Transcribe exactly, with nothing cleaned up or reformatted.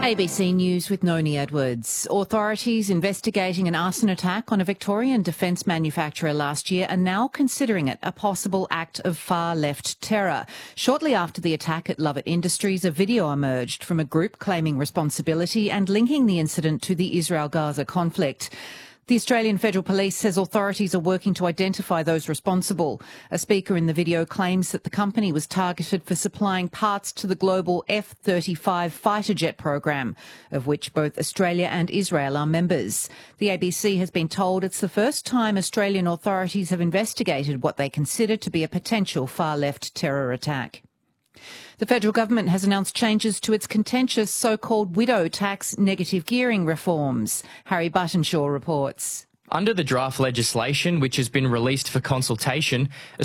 A B C News with Noni Edwards. Authorities investigating an arson attack on a Victorian defence manufacturer last year are now considering it a possible act of far-left terror. Shortly after the attack at Lovett Industries, a video emerged from a group claiming responsibility and linking the incident to the Israel-Gaza conflict. The Australian Federal Police says authorities are working to identify those responsible. A speaker in the video claims that the company was targeted for supplying parts to the global F thirty-five fighter jet program, of which both Australia and Israel are members. The A B C has been told it's the first time Australian authorities have investigated what they consider to be a potential far-left terror attack. The federal government has announced changes to its contentious so-called widow tax negative gearing reforms. Harry Buttonshaw reports. Under the draft legislation, which has been released for consultation,